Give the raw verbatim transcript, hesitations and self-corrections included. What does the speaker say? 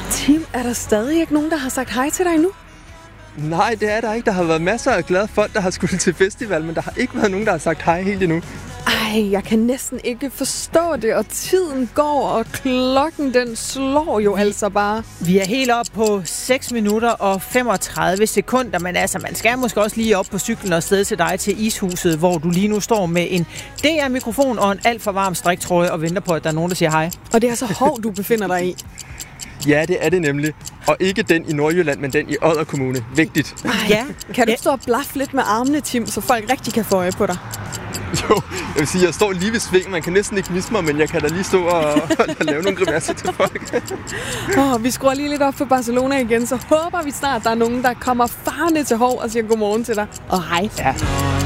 Tim, er der stadig ikke nogen, der har sagt hej til dig nu? Nej, det er der ikke. Der har været masser af glade folk, der har skulle til festival, men der har ikke været nogen, der har sagt hej helt endnu. Ej, jeg kan næsten ikke forstå det, og tiden går, og klokken den slår jo altså bare. Vi er helt op på seks minutter og femogtredive sekunder, men altså, man skal måske også lige op på cyklen og afsted til dig til Ishuset, hvor du lige nu står med en D R-mikrofon og en alt for varm striktrøje og venter på, at der er nogen, der siger hej. Og det er så hårdt, du befinder dig i. Ja, det er det nemlig. Og ikke den i Nordjylland, men den i Odder Kommune. Vigtigt. Ej, ja. Kan du stå og blaffe lidt med armene, Tim, så folk rigtig kan få øje på dig? Jo, jeg vil sige, jeg står lige ved svingen. Man kan næsten ikke misse mig, men jeg kan da lige stå og, og lave nogle grimasser til folk. Oh, vi skruer lige lidt op for Barcelona igen, så håber vi snart, der er nogen, der kommer farne til Hov og siger godmorgen til dig. Og hej. Ja.